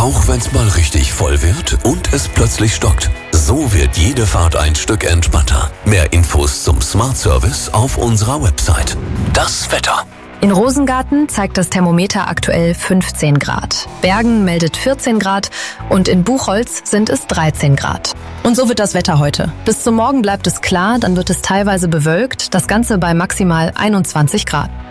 Auch wenn's mal richtig voll wird und es plötzlich stockt. So wird jede Fahrt ein Stück entspannter. Mehr Infos zum Smart Service auf unserer Website. Das Wetter. In Rosengarten zeigt das Thermometer aktuell 15 Grad. Bergen meldet 14 Grad und in Buchholz sind es 13 Grad. Und so wird das Wetter heute. Bis zum Morgen bleibt es klar, dann wird es teilweise bewölkt, das Ganze bei maximal 21 Grad.